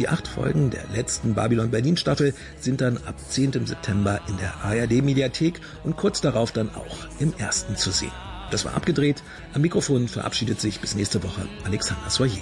Die 8 Folgen der letzten Babylon Berlin Staffel sind dann ab 10. September in der ARD-Mediathek und kurz darauf dann auch im Ersten zu sehen. Das war abgedreht. Am Mikrofon verabschiedet sich bis nächste Woche Alexander Soyer.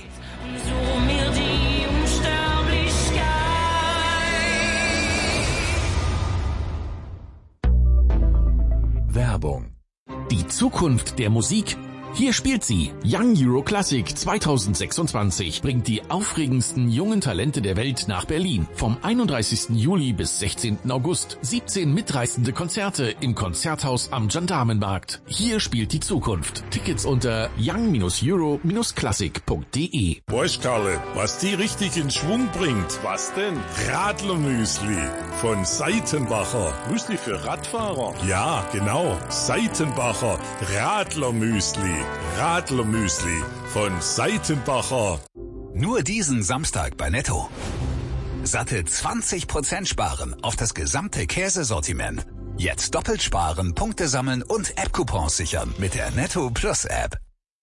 Werbung. Die Zukunft der Musik? Hier spielt sie. Young Euro Classic 2026 bringt die aufregendsten jungen Talente der Welt nach Berlin. Vom 31. Juli bis 16. August. 17 mitreißende Konzerte im Konzerthaus am Gendarmenmarkt. Hier spielt die Zukunft. Tickets unter young-euro-classic.de. Weißt Karle, was die richtig in Schwung bringt? Was denn? Radlermüsli von Seitenbacher. Müsli für Radfahrer? Ja, genau. Seitenbacher Radlermüsli. Radlermüsli von Seitenbacher. Nur diesen Samstag bei Netto. Satte 20% sparen auf das gesamte Käsesortiment. Jetzt doppelt sparen, Punkte sammeln und App-Coupons sichern mit der Netto Plus App.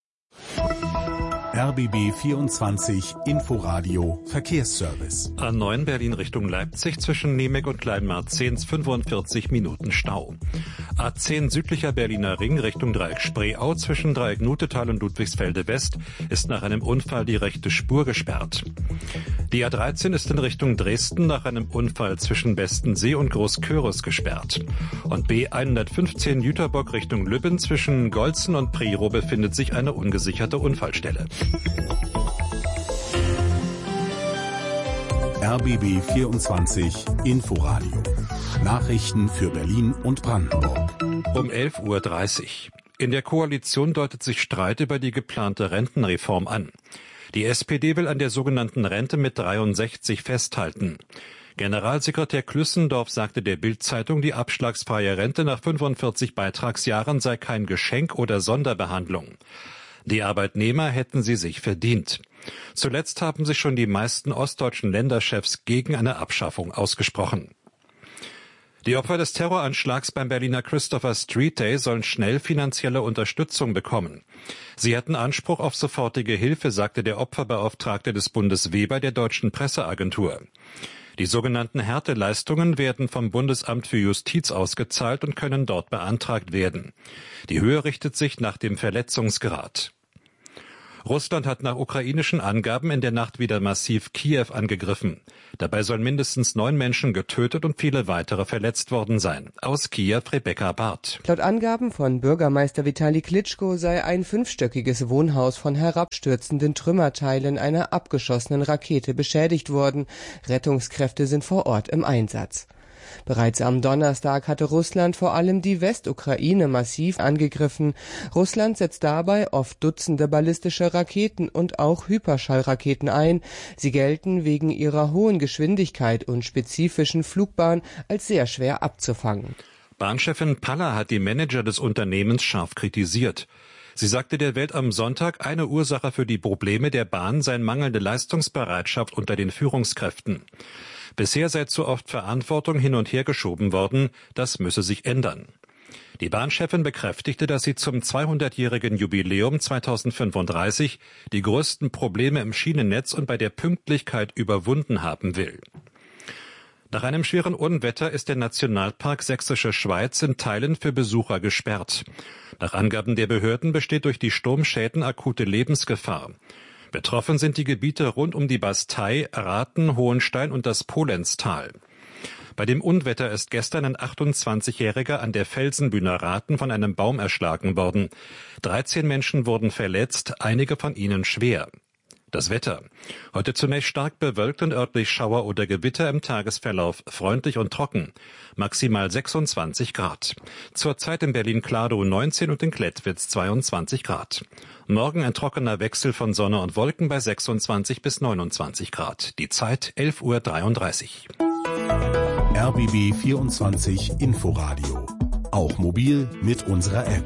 RBB 24 Inforadio Verkehrsservice. A9 Berlin Richtung Leipzig zwischen Nemeg und Kleinmarzens 45 Minuten Stau. A10 südlicher Berliner Ring Richtung Dreieck Spreeau zwischen Dreieck Nutetal und Ludwigsfelde West ist nach einem Unfall die rechte Spur gesperrt. Die A13 ist in Richtung Dresden nach einem Unfall zwischen Bestensee und Großkörus gesperrt. Und B115 Jüterbock Richtung Lübben zwischen Golzen und Priro befindet sich eine ungesicherte Unfallstelle. RBB 24 Inforadio. Nachrichten für Berlin und Brandenburg. Um 11:30 Uhr. In der Koalition deutet sich Streit über die geplante Rentenreform an. Die SPD will an der sogenannten Rente mit 63 festhalten. Generalsekretär Klüssendorf sagte der Bild-Zeitung, die abschlagsfreie Rente nach 45 Beitragsjahren sei kein Geschenk oder Sonderbehandlung. Die Arbeitnehmer hätten sie sich verdient. Zuletzt haben sich schon die meisten ostdeutschen Länderchefs gegen eine Abschaffung ausgesprochen. Die Opfer des Terroranschlags beim Berliner Christopher Street Day sollen schnell finanzielle Unterstützung bekommen. Sie hätten Anspruch auf sofortige Hilfe, sagte der Opferbeauftragte des Bundes Weber der Deutschen Presseagentur. Die sogenannten Härteleistungen werden vom Bundesamt für Justiz ausgezahlt und können dort beantragt werden. Die Höhe richtet sich nach dem Verletzungsgrad. Russland hat nach ukrainischen Angaben in der Nacht wieder massiv Kiew angegriffen. Dabei sollen mindestens 9 Menschen getötet und viele weitere verletzt worden sein. Aus Kiew Rebecca Barth. Laut Angaben von Bürgermeister Vitali Klitschko sei ein 5-stöckiges Wohnhaus von herabstürzenden Trümmerteilen einer abgeschossenen Rakete beschädigt worden. Rettungskräfte sind vor Ort im Einsatz. Bereits am Donnerstag hatte Russland vor allem die Westukraine massiv angegriffen. Russland setzt dabei oft Dutzende ballistische Raketen und auch Hyperschallraketen ein. Sie gelten wegen ihrer hohen Geschwindigkeit und spezifischen Flugbahn als sehr schwer abzufangen. Bahnchefin Paller hat die Manager des Unternehmens scharf kritisiert. Sie sagte der Welt am Sonntag, eine Ursache für die Probleme der Bahn sei mangelnde Leistungsbereitschaft unter den Führungskräften. Bisher sei zu oft Verantwortung hin und her geschoben worden, das müsse sich ändern. Die Bahnchefin bekräftigte, dass sie zum 200-jährigen Jubiläum 2035 die größten Probleme im Schienennetz und bei der Pünktlichkeit überwunden haben will. Nach einem schweren Unwetter ist der Nationalpark Sächsische Schweiz in Teilen für Besucher gesperrt. Nach Angaben der Behörden besteht durch die Sturmschäden akute Lebensgefahr. Betroffen sind die Gebiete rund um die Bastei, Rathen, Hohenstein und das Polenztal. Bei dem Unwetter ist gestern ein 28-Jähriger an der Felsenbühner Rathen von einem Baum erschlagen worden. 13 Menschen wurden verletzt, einige von ihnen schwer. Das Wetter. Heute zunächst stark bewölkt und örtlich Schauer oder Gewitter, im Tagesverlauf freundlich und trocken. Maximal 26 Grad. Zurzeit in Berlin-Kladow 19 und in Klettwitz 22 Grad. Morgen ein trockener Wechsel von Sonne und Wolken bei 26 bis 29 Grad. Die Zeit 11:33 Uhr. RBB 24 Inforadio. Auch mobil mit unserer App.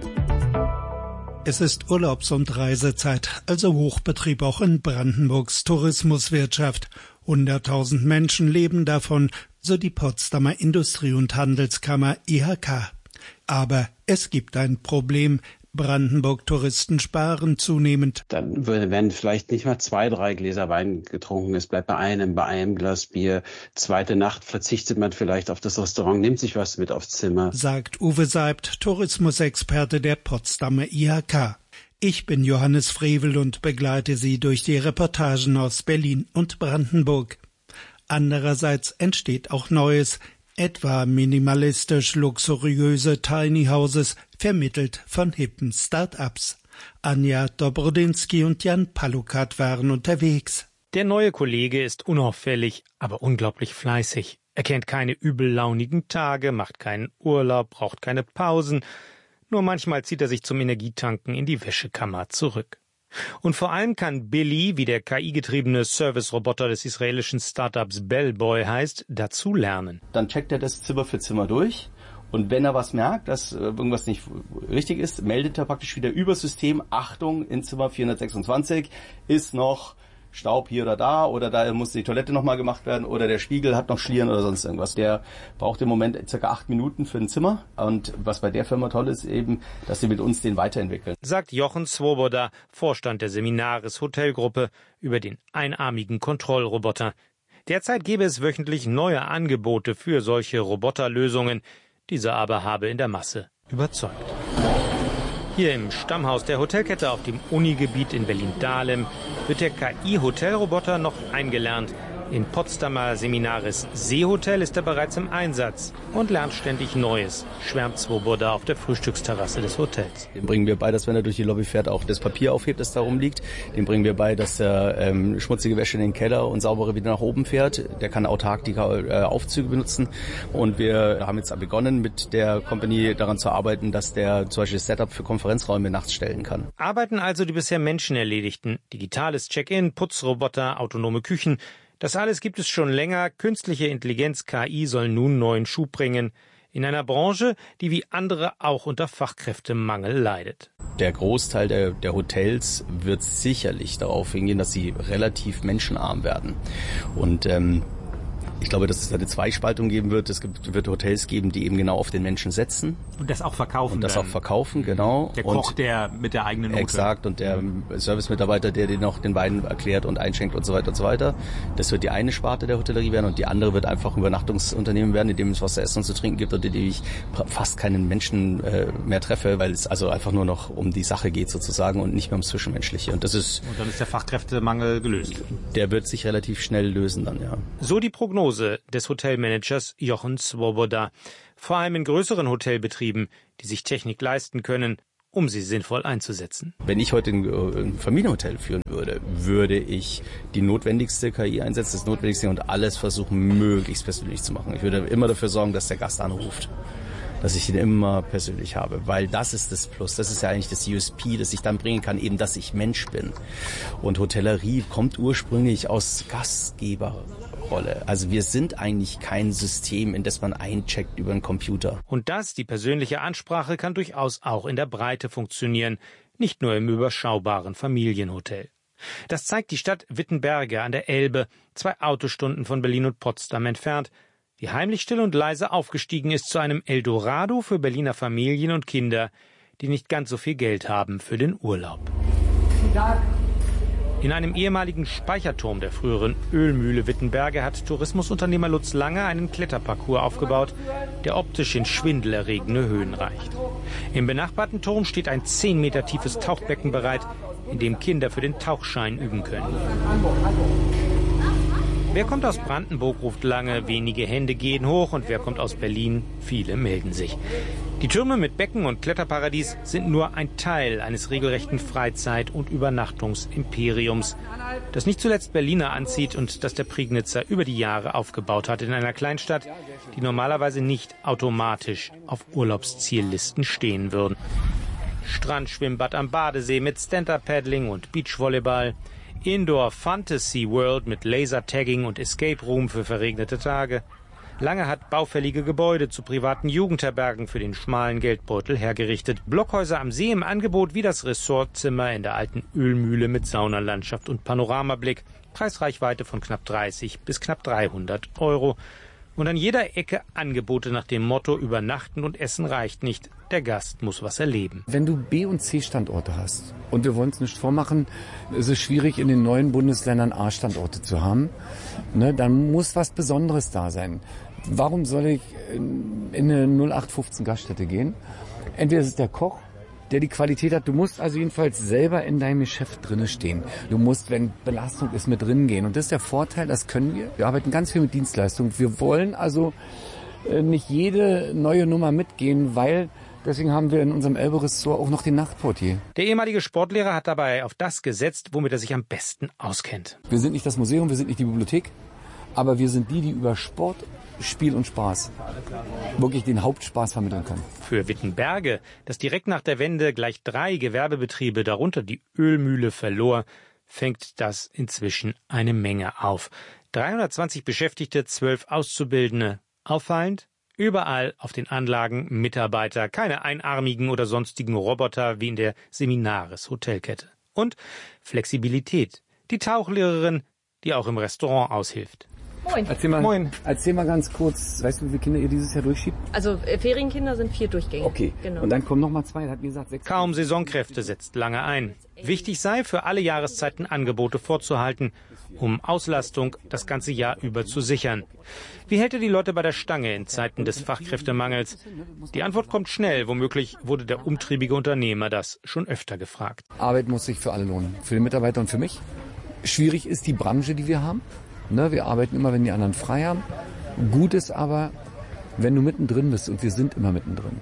Es ist Urlaubs- und Reisezeit, also Hochbetrieb auch in Brandenburgs Tourismuswirtschaft. 100.000 Menschen leben davon, so die Potsdamer Industrie- und Handelskammer IHK. Aber es gibt ein Problem. Brandenburg-Touristen sparen zunehmend. Dann werden vielleicht nicht mal 2, 3 Gläser Wein getrunken. Es bleibt bei einem Glas Bier. Zweite Nacht verzichtet man vielleicht auf das Restaurant, nimmt sich was mit aufs Zimmer. Sagt Uwe Seibt, Tourismusexperte der Potsdamer IHK. Ich bin Johannes Frevel und begleite Sie durch die Reportagen aus Berlin und Brandenburg. Andererseits entsteht auch Neues, etwa minimalistisch luxuriöse Tiny Houses, vermittelt von hippen Start-ups. Anja Dobrodinsky und Jan Palukat waren unterwegs. Der neue Kollege ist unauffällig, aber unglaublich fleißig. Er kennt keine übellaunigen Tage, macht keinen Urlaub, braucht keine Pausen. Nur manchmal zieht er sich zum Energietanken in die Wäschekammer zurück. Und vor allem kann Billy, wie der KI-getriebene Service-Roboter des israelischen Startups Bellboy heißt, dazu lernen. Dann checkt er das Zimmer für Zimmer durch und wenn er was merkt, dass irgendwas nicht richtig ist, meldet er praktisch wieder über System, Achtung, in Zimmer 426 ist noch Staub hier oder da muss die Toilette nochmal gemacht werden oder der Spiegel hat noch Schlieren oder sonst irgendwas. Der braucht im Moment ca. 8 Minuten für ein Zimmer und was bei der Firma toll ist eben, dass sie mit uns den weiterentwickeln. Sagt Jochen Swoboda, Vorstand der Seminaris Hotelgruppe, über den einarmigen Kontrollroboter. Derzeit gäbe es wöchentlich neue Angebote für solche Roboterlösungen. Diese aber habe in der Masse überzeugt. Hier im Stammhaus der Hotelkette auf dem Unigebiet in Berlin-Dahlem wird der KI-Hotelroboter noch eingelernt. Im Potsdamer Seminaris Seehotel ist er bereits im Einsatz und lernt ständig Neues, schwärmt Swoboda auf der Frühstücksterrasse des Hotels. Dem bringen wir bei, dass wenn er durch die Lobby fährt, auch das Papier aufhebt, das da rumliegt. Dem bringen wir bei, dass er schmutzige Wäsche in den Keller und saubere wieder nach oben fährt. Der kann autark die Aufzüge benutzen. Und wir haben jetzt begonnen, mit der Company daran zu arbeiten, dass der zum Beispiel das Setup für Konferenzräume nachts stellen kann. Arbeiten also die bisher Menschen erledigten. Digitales Check-in, Putzroboter, autonome Küchen. Das alles gibt es schon länger. Künstliche Intelligenz, KI, soll nun neuen Schub bringen. In einer Branche, die wie andere auch unter Fachkräftemangel leidet. Der Großteil der Hotels wird sicherlich darauf hingehen, dass sie relativ menschenarm werden. Und ich glaube, dass es eine Zweispaltung geben wird. Es wird Hotels geben, die eben genau auf den Menschen setzen. Und das auch verkaufen. Genau. Der Koch, der mit der eigenen Note. Exakt. Und der Servicemitarbeiter, der den noch den Wein erklärt und einschenkt und so weiter und so weiter. Das wird die eine Sparte der Hotellerie werden. Und die andere wird einfach ein Übernachtungsunternehmen werden, in dem es was zu essen und zu trinken gibt und in dem ich fast keinen Menschen mehr treffe, weil es also einfach nur noch um die Sache geht sozusagen und nicht mehr ums Zwischenmenschliche. Und dann ist der Fachkräftemangel gelöst. Der wird sich relativ schnell lösen dann, ja. So die Prognose des Hotelmanagers Jochen Swoboda. Vor allem in größeren Hotelbetrieben, die sich Technik leisten können, um sie sinnvoll einzusetzen. Wenn ich heute ein Familienhotel führen würde, würde ich die notwendigste KI einsetzen, das Notwendigste und alles versuchen, möglichst persönlich zu machen. Ich würde immer dafür sorgen, dass der Gast anruft, dass ich ihn immer persönlich habe, weil das ist das Plus, das ist ja eigentlich das USP, das ich dann bringen kann, eben, dass ich Mensch bin. Und Hotellerie kommt ursprünglich aus Gastgeberrolle. Also wir sind eigentlich kein System, in das man eincheckt über einen Computer. Und die persönliche Ansprache, kann durchaus auch in der Breite funktionieren, nicht nur im überschaubaren Familienhotel. Das zeigt die Stadt Wittenberge an der Elbe, 2 Autostunden von Berlin und Potsdam entfernt, die heimlich still und leise aufgestiegen ist zu einem Eldorado für Berliner Familien und Kinder, die nicht ganz so viel Geld haben für den Urlaub. In einem ehemaligen Speicherturm der früheren Ölmühle Wittenberge hat Tourismusunternehmer Lutz Lange einen Kletterparcours aufgebaut, der optisch in schwindelerregende Höhen reicht. Im benachbarten Turm steht ein 10 Meter tiefes Tauchbecken bereit, in dem Kinder für den Tauchschein üben können. Wer kommt aus Brandenburg, ruft Lange, wenige Hände gehen hoch, und wer kommt aus Berlin, viele melden sich. Die Türme mit Becken und Kletterparadies sind nur ein Teil eines regelrechten Freizeit- und Übernachtungsimperiums, das nicht zuletzt Berliner anzieht und das der Prignitzer über die Jahre aufgebaut hat in einer Kleinstadt, die normalerweise nicht automatisch auf Urlaubsziellisten stehen würden. Strandschwimmbad am Badesee mit Stand-Up-Paddling und Beachvolleyball, Indoor Fantasy World mit Lasertagging und Escape Room für verregnete Tage. Lange hat baufällige Gebäude zu privaten Jugendherbergen für den schmalen Geldbeutel hergerichtet. Blockhäuser am See im Angebot wie das Ressortzimmer in der alten Ölmühle mit Saunalandschaft und Panoramablick. Preisreichweite von knapp 30 bis knapp 300 €. Und an jeder Ecke Angebote nach dem Motto: Übernachten und Essen reicht nicht. Der Gast muss was erleben. Wenn du B- und C-Standorte hast, und wir wollen es nicht vormachen, ist es schwierig, in den neuen Bundesländern A-Standorte zu haben, ne, dann muss was Besonderes da sein. Warum soll ich in eine 0815 Gaststätte gehen? Entweder ist es der Koch, der die Qualität hat. Du musst also jedenfalls selber in deinem Geschäft drinne stehen. Du musst, wenn Belastung ist, mit drin gehen. Und das ist der Vorteil, das können wir. Wir arbeiten ganz viel mit Dienstleistungen. Wir wollen also nicht jede neue Nummer mitgehen, weil deswegen haben wir in unserem Elbe-Ressort auch noch den Nachtportier. Der ehemalige Sportlehrer hat dabei auf das gesetzt, womit er sich am besten auskennt. Wir sind nicht das Museum, wir sind nicht die Bibliothek, aber wir sind die über Sport, Spiel und Spaß wirklich den Hauptspaß vermitteln können. Für Wittenberge, das direkt nach der Wende gleich 3 Gewerbebetriebe, darunter die Ölmühle, verlor, fängt das inzwischen eine Menge auf. 320 Beschäftigte, 12 Auszubildende. Auffallend: überall auf den Anlagen Mitarbeiter, keine einarmigen oder sonstigen Roboter wie in der Seminares-Hotelkette. Und Flexibilität. Die Tauchlehrerin, die auch im Restaurant aushilft. Moin. Erzähl mal ganz kurz, weißt du, wie viele Kinder ihr dieses Jahr durchschiebt? Also Ferienkinder sind 4 Durchgänge. Okay, genau. Und dann kommen noch mal 2, hat mir gesagt 6. Kaum Saisonkräfte setzt lange ein. Wichtig sei, für alle Jahreszeiten Angebote vorzuhalten, um Auslastung das ganze Jahr über zu sichern. Wie hält er die Leute bei der Stange in Zeiten des Fachkräftemangels? Die Antwort kommt schnell. Womöglich wurde der umtriebige Unternehmer das schon öfter gefragt. Arbeit muss sich für alle lohnen, für den Mitarbeiter und für mich. Schwierig ist die Branche, die wir haben. Ne, wir arbeiten immer, wenn die anderen frei haben. Gut ist aber, wenn du mittendrin bist, und wir sind immer mittendrin,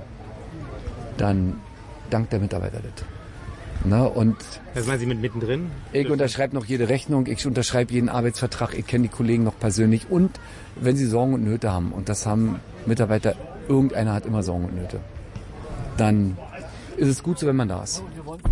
dann dankt der Mitarbeiter das. Ne, und was meinen Sie mit mittendrin? Ich unterschreibe noch jede Rechnung, ich unterschreibe jeden Arbeitsvertrag, ich kenne die Kollegen noch persönlich. Und wenn sie Sorgen und Nöte haben, und das haben Mitarbeiter, irgendeiner hat immer Sorgen und Nöte, dann ist es gut so, wenn man da ist.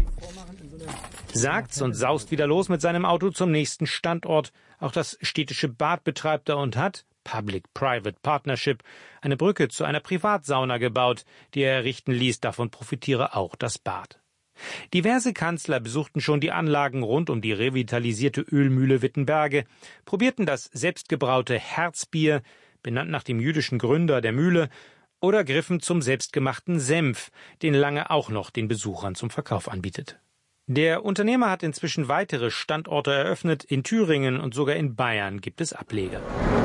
Sagt's und saust wieder los mit seinem Auto zum nächsten Standort. Auch das städtische Bad betreibt er und hat, Public-Private Partnership, eine Brücke zu einer Privatsauna gebaut, die er errichten ließ. Davon profitiere auch das Bad. Diverse Kanzler besuchten schon die Anlagen rund um die revitalisierte Ölmühle Wittenberge, probierten das selbstgebraute Herzbier, benannt nach dem jüdischen Gründer der Mühle, oder griffen zum selbstgemachten Senf, den Lange auch noch den Besuchern zum Verkauf anbietet. Der Unternehmer hat inzwischen weitere Standorte eröffnet. In Thüringen und sogar in Bayern gibt es Ableger.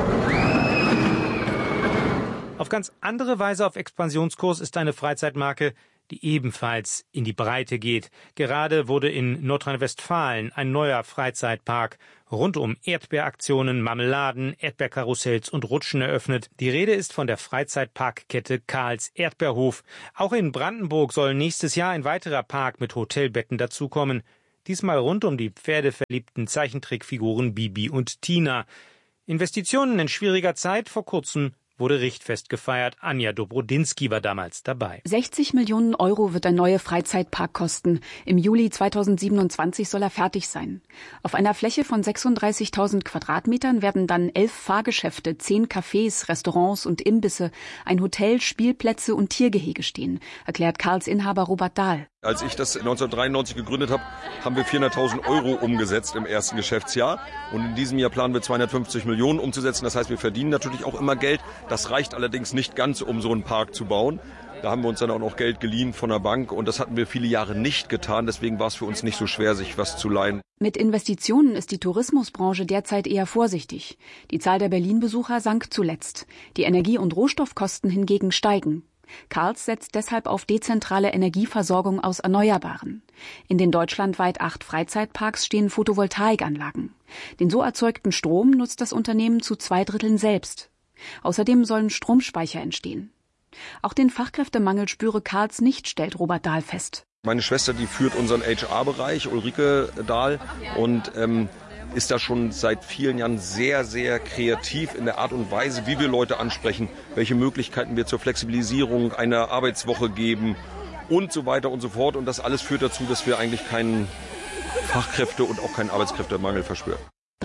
Auf ganz andere Weise auf Expansionskurs ist eine Freizeitmarke, die ebenfalls in die Breite geht. Gerade wurde in Nordrhein-Westfalen ein neuer Freizeitpark rund um Erdbeeraktionen, Marmeladen, Erdbeerkarussells und Rutschen eröffnet. Die Rede ist von der Freizeitparkkette Karls Erdbeerhof. Auch in Brandenburg soll nächstes Jahr ein weiterer Park mit Hotelbetten dazukommen. Diesmal rund um die pferdeverliebten Zeichentrickfiguren Bibi und Tina. Investitionen in schwieriger Zeit, vor kurzem wurde Richtfest gefeiert. Anja Dobrodinsky war damals dabei. 60 Millionen Euro wird der neue Freizeitpark kosten. Im Juli 2027 soll er fertig sein. Auf einer Fläche von 36.000 Quadratmetern werden dann 11 Fahrgeschäfte, 10 Cafés, Restaurants und Imbisse, ein Hotel, Spielplätze und Tiergehege stehen, erklärt Karls Inhaber Robert Dahl. Als ich das 1993 gegründet habe, haben wir 400.000 Euro umgesetzt im ersten Geschäftsjahr. Und in diesem Jahr planen wir 250 Millionen umzusetzen. Das heißt, wir verdienen natürlich auch immer Geld. Das reicht allerdings nicht ganz, um so einen Park zu bauen. Da haben wir uns dann auch noch Geld geliehen von der Bank. Und das hatten wir viele Jahre nicht getan. Deswegen war es für uns nicht so schwer, sich was zu leihen. Mit Investitionen ist die Tourismusbranche derzeit eher vorsichtig. Die Zahl der Berlin-Besucher sank zuletzt. Die Energie- und Rohstoffkosten hingegen steigen. Karls setzt deshalb auf dezentrale Energieversorgung aus Erneuerbaren. In den deutschlandweit 8 Freizeitparks stehen Photovoltaikanlagen. Den so erzeugten Strom nutzt das Unternehmen zu 2/3 selbst. Außerdem sollen Stromspeicher entstehen. Auch den Fachkräftemangel spüre Karls nicht, stellt Robert Dahl fest. Meine Schwester, die führt unseren HR-Bereich, Ulrike Dahl, und ist da schon seit vielen Jahren sehr, sehr kreativ in der Art und Weise, wie wir Leute ansprechen, welche Möglichkeiten wir zur Flexibilisierung einer Arbeitswoche geben und so weiter und so fort. Und das alles führt dazu, dass wir eigentlich keinen Fachkräfte- und auch keinen Arbeitskräftemangel verspüren.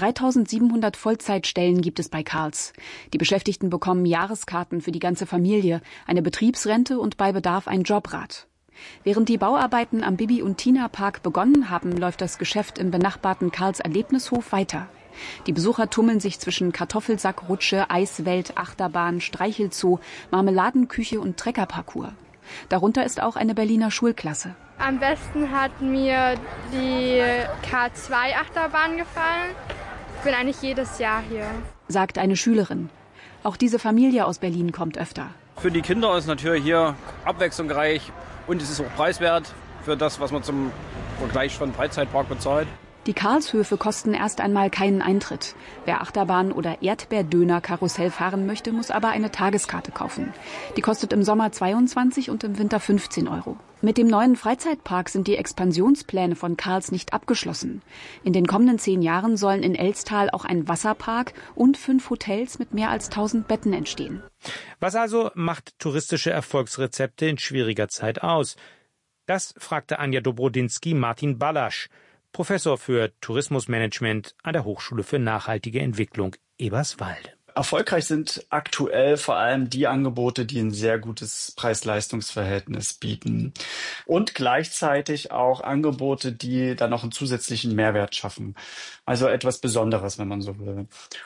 3.700 Vollzeitstellen gibt es bei Karls. Die Beschäftigten bekommen Jahreskarten für die ganze Familie, eine Betriebsrente und bei Bedarf ein Jobrat. Während die Bauarbeiten am Bibi- und Tina-Park begonnen haben, läuft das Geschäft im benachbarten Karls Erlebnishof weiter. Die Besucher tummeln sich zwischen Kartoffelsackrutsche, Eiswelt, Achterbahn, Streichelzoo, Marmeladenküche und Treckerparcours. Darunter ist auch eine Berliner Schulklasse. Am besten hat mir die K2-Achterbahn gefallen. Ich bin eigentlich jedes Jahr hier, sagt eine Schülerin. Auch diese Familie aus Berlin kommt öfter. Für die Kinder ist natürlich hier abwechslungsreich und es ist auch preiswert für das, was man zum Vergleich von Freizeitpark bezahlt. Die Karlshöfe kosten erst einmal keinen Eintritt. Wer Achterbahn oder Erdbeerdöner-Karussell fahren möchte, muss aber eine Tageskarte kaufen. Die kostet im Sommer 22 und im Winter 15 €. Mit dem neuen Freizeitpark sind die Expansionspläne von Karls nicht abgeschlossen. In den kommenden 10 Jahren sollen in Elztal auch ein Wasserpark und 5 Hotels mit mehr als 1000 Betten entstehen. Was also macht touristische Erfolgsrezepte in schwieriger Zeit aus? Das fragte Anja Dobrodinsky Martin Ballasch, Professor für Tourismusmanagement an der Hochschule für nachhaltige Entwicklung Eberswalde. Erfolgreich sind aktuell vor allem die Angebote, die ein sehr gutes Preis-Leistungs-Verhältnis bieten und gleichzeitig auch Angebote, die dann noch einen zusätzlichen Mehrwert schaffen. Also etwas Besonderes, wenn man so will.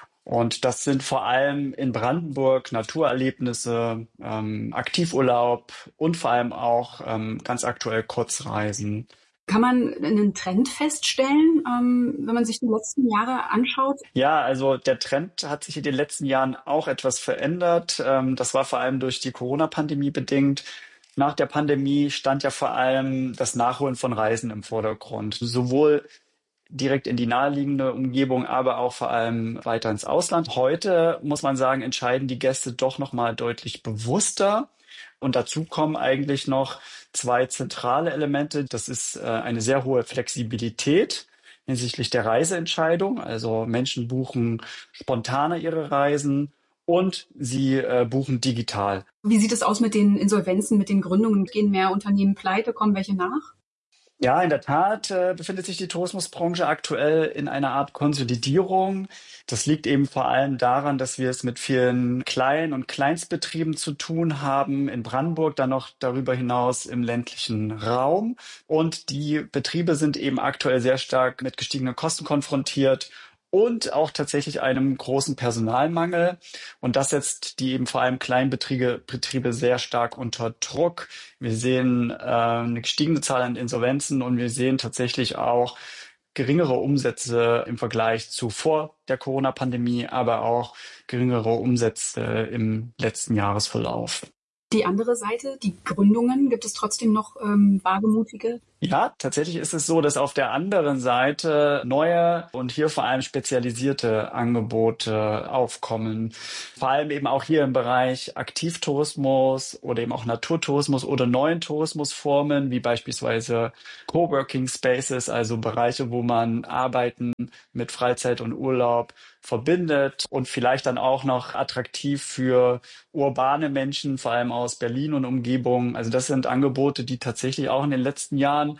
Und das sind vor allem in Brandenburg Naturerlebnisse, Aktivurlaub und vor allem auch ganz aktuell Kurzreisen. Kann man einen Trend feststellen, wenn man sich die letzten Jahre anschaut? Ja, also der Trend hat sich in den letzten Jahren auch etwas verändert. Das war vor allem durch die Corona-Pandemie bedingt. Nach der Pandemie stand ja vor allem das Nachholen von Reisen im Vordergrund. Sowohl direkt in die naheliegende Umgebung, aber auch vor allem weiter ins Ausland. Heute, muss man sagen, entscheiden die Gäste doch nochmal deutlich bewusster. Und dazu kommen eigentlich noch 2 zentrale Elemente. Das ist eine sehr hohe Flexibilität hinsichtlich der Reiseentscheidung. Also Menschen buchen spontaner ihre Reisen und sie buchen digital. Wie sieht es aus mit den Insolvenzen, mit den Gründungen? Gehen mehr Unternehmen pleite, kommen welche nach? Ja, in der Tat befindet sich die Tourismusbranche aktuell in einer Art Konsolidierung. Das liegt eben vor allem daran, dass wir es mit vielen Klein- und Kleinstbetrieben zu tun haben, in Brandenburg, dann noch darüber hinaus im ländlichen Raum. Und die Betriebe sind eben aktuell sehr stark mit gestiegenen Kosten konfrontiert und auch tatsächlich einem großen Personalmangel. Und das setzt die eben vor allem Kleinbetriebe sehr stark unter Druck. Wir sehen eine gestiegene Zahl an Insolvenzen und wir sehen tatsächlich auch geringere Umsätze im Vergleich zu vor der Corona-Pandemie, aber auch geringere Umsätze im letzten Jahresverlauf. Die andere Seite, die Gründungen, gibt es trotzdem noch wagemutige? Ja, tatsächlich ist es so, dass auf der anderen Seite neue und hier vor allem spezialisierte Angebote aufkommen. Vor allem eben auch hier im Bereich Aktivtourismus oder eben auch Naturtourismus oder neuen Tourismusformen, wie beispielsweise Coworking Spaces, also Bereiche, wo man Arbeiten mit Freizeit und Urlaub verbindet und vielleicht dann auch noch attraktiv für urbane Menschen, vor allem aus Berlin und Umgebung. Also das sind Angebote, die tatsächlich auch in den letzten Jahren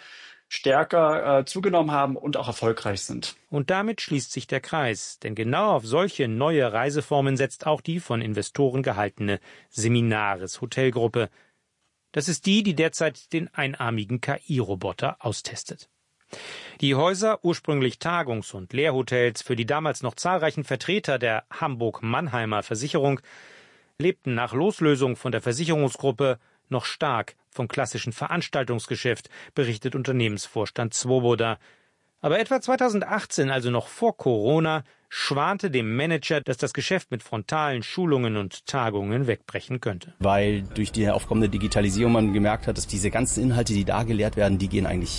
stärker zugenommen haben und auch erfolgreich sind. Und damit schließt sich der Kreis, denn genau auf solche neue Reiseformen setzt auch die von Investoren gehaltene Seminaris Hotelgruppe. Das ist die derzeit den einarmigen KI-Roboter austestet. Die Häuser, ursprünglich Tagungs- und Lehrhotels für die damals noch zahlreichen Vertreter der Hamburg-Mannheimer Versicherung, lebten nach Loslösung von der Versicherungsgruppe noch stark vom klassischen Veranstaltungsgeschäft, berichtet Unternehmensvorstand Swoboda. Aber etwa 2018, also noch vor Corona, schwante dem Manager, dass das Geschäft mit frontalen Schulungen und Tagungen wegbrechen könnte. Weil durch die aufkommende Digitalisierung man gemerkt hat, dass diese ganzen Inhalte, die da gelehrt werden, die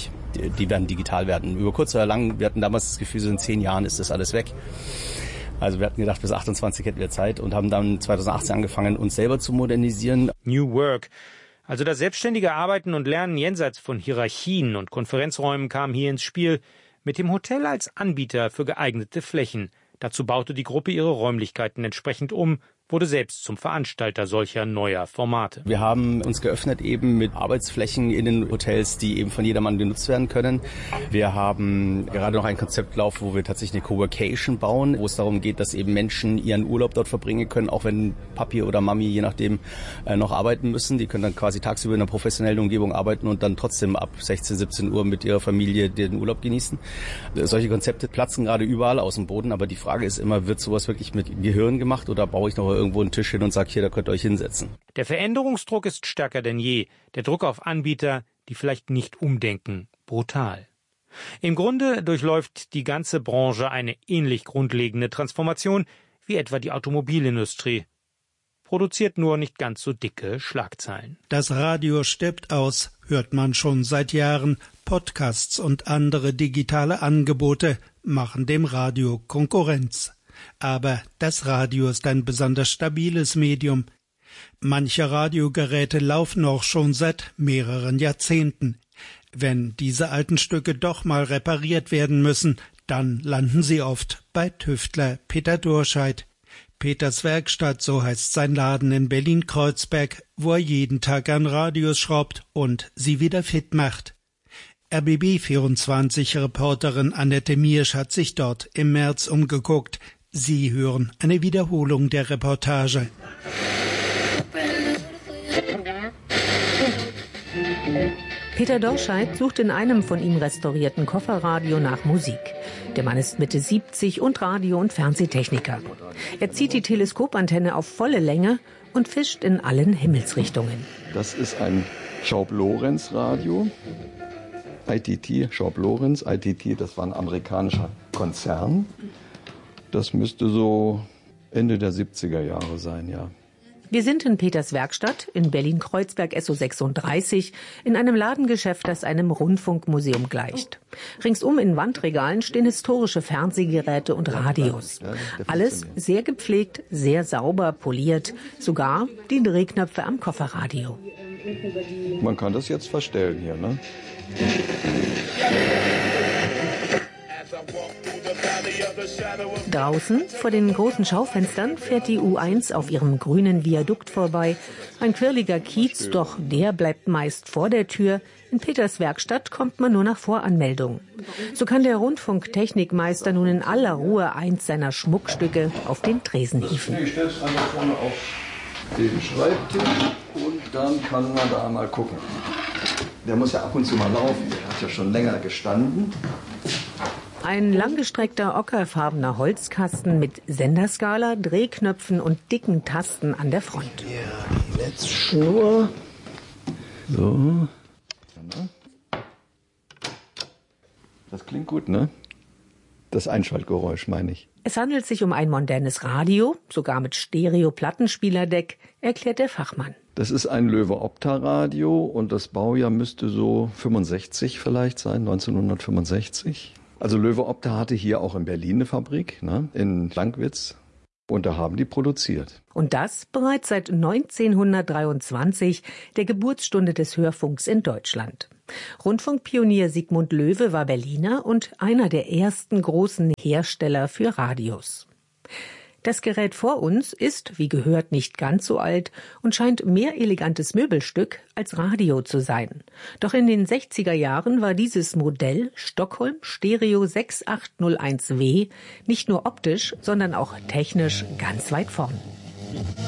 werden digital werden. Über kurz oder lang, wir hatten damals das Gefühl, so in 10 Jahren ist das alles weg. Also wir hatten gedacht, bis 28 hätten wir Zeit und haben dann 2018 angefangen, uns selber zu modernisieren. New Work. Also das selbstständige Arbeiten und Lernen jenseits von Hierarchien und Konferenzräumen kam hier ins Spiel, mit dem Hotel als Anbieter für geeignete Flächen. Dazu baute die Gruppe ihre Räumlichkeiten entsprechend um wurde selbst zum Veranstalter solcher neuer Formate. Wir haben uns geöffnet eben mit Arbeitsflächen in den Hotels, die eben von jedermann genutzt werden können. Wir haben gerade noch ein Konzept laufen, wo wir tatsächlich eine Coworcation bauen, wo es darum geht, dass eben Menschen ihren Urlaub dort verbringen können, auch wenn Papi oder Mami, je nachdem, noch arbeiten müssen. Die können dann quasi tagsüber in einer professionellen Umgebung arbeiten und dann trotzdem ab 16, 17 Uhr mit ihrer Familie den Urlaub genießen. Solche Konzepte platzen gerade überall aus dem Boden, aber die Frage ist immer, wird sowas wirklich mit Gehirn gemacht oder baue ich noch irgendwo einen Tisch hin und sage, hier, da könnt ihr euch hinsetzen. Der Veränderungsdruck ist stärker denn je. Der Druck auf Anbieter, die vielleicht nicht umdenken, brutal. Im Grunde durchläuft die ganze Branche eine ähnlich grundlegende Transformation wie etwa die Automobilindustrie. Produziert nur nicht ganz so dicke Schlagzeilen. Das Radio stirbt aus, hört man schon seit Jahren. Podcasts und andere digitale Angebote machen dem Radio Konkurrenz. Aber das Radio ist ein besonders stabiles Medium. Manche Radiogeräte laufen auch schon seit mehreren Jahrzehnten. Wenn diese alten Stücke doch mal repariert werden müssen, dann landen sie oft bei Tüftler Peter Dorscheid. Peters Werkstatt, so heißt sein Laden in Berlin-Kreuzberg, wo er jeden Tag an Radios schraubt und sie wieder fit macht. RBB24-Reporterin Annette Miersch hat sich dort im März umgeguckt. Sie hören eine Wiederholung der Reportage. Peter Dorscheid sucht in einem von ihm restaurierten Kofferradio nach Musik. Der Mann ist Mitte 70 und Radio- und Fernsehtechniker. Er zieht die Teleskopantenne auf volle Länge und fischt in allen Himmelsrichtungen. Das ist ein Schaub-Lorenz-Radio. ITT, Schaub-Lorenz. ITT, das war ein amerikanischer Konzern. Das müsste so Ende der 70er Jahre sein, ja. Wir sind in Peters Werkstatt in Berlin-Kreuzberg SO36 in einem Ladengeschäft, das einem Rundfunkmuseum gleicht. Ringsum in Wandregalen stehen historische Fernsehgeräte und Radios. Alles sehr gepflegt, sehr sauber poliert, sogar die Drehknöpfe am Kofferradio. Man kann das jetzt verstellen hier, ne? Draußen, vor den großen Schaufenstern, fährt die U1 auf ihrem grünen Viadukt vorbei. Ein quirliger Kiez, doch der bleibt meist vor der Tür. In Peters Werkstatt kommt man nur nach Voranmeldung. So kann der Rundfunktechnikmeister nun in aller Ruhe eins seiner Schmuckstücke auf den Tresen hieven. Ich stelle es einfach vorne auf den Schreibtisch und dann kann man da mal gucken. Der muss ja ab und zu mal laufen, der hat ja schon länger gestanden. Ein langgestreckter ockerfarbener Holzkasten mit Senderskala, Drehknöpfen und dicken Tasten an der Front. Ja, die Netzschnur. So. Das klingt gut, ne? Das Einschaltgeräusch, meine ich. Es handelt sich um ein modernes Radio, sogar mit Stereo-Plattenspielerdeck, erklärt der Fachmann. Das ist ein Löwe Opta-Radio und das Baujahr müsste so 65 vielleicht sein, 1965. Also Löwe Opta hatte hier auch in Berlin eine Fabrik, ne, in Lankwitz. Und da haben die produziert. Und das bereits seit 1923, der Geburtsstunde des Hörfunks in Deutschland. Rundfunkpionier Sigmund Löwe war Berliner und einer der ersten großen Hersteller für Radios. Das Gerät vor uns ist, wie gehört, nicht ganz so alt und scheint mehr elegantes Möbelstück als Radio zu sein. Doch in den 60er Jahren war dieses Modell Stockholm Stereo 6801W nicht nur optisch, sondern auch technisch ganz weit vorn.